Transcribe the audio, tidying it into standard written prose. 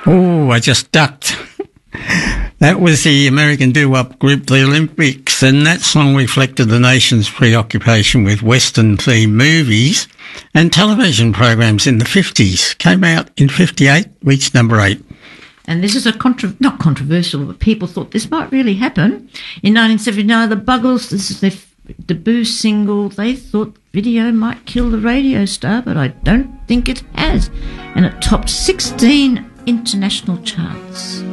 Oh, I just ducked. That was the American doo-wop group, the Olympics, and that song reflected the nation's preoccupation with Western-themed movies and television programs in the 50s. Came out in 58, reached number 8. And this is not controversial, but people thought this might really happen. In 1979, the Buggles, this is their debut single, they thought video might kill the radio star, but I don't think it has. And it topped 16 international charts.